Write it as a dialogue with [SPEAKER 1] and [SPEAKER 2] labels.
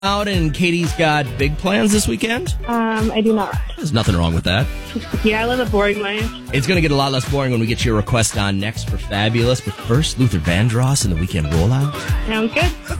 [SPEAKER 1] Out and Katie's got big plans this weekend?
[SPEAKER 2] I do not.
[SPEAKER 1] There's nothing wrong with that.
[SPEAKER 2] Yeah, I live a boring life.
[SPEAKER 1] It's going to get a lot less boring when we get your request on next for Fabulous. But first, Luther Vandross and the Weekend Rollout.
[SPEAKER 2] Sounds good.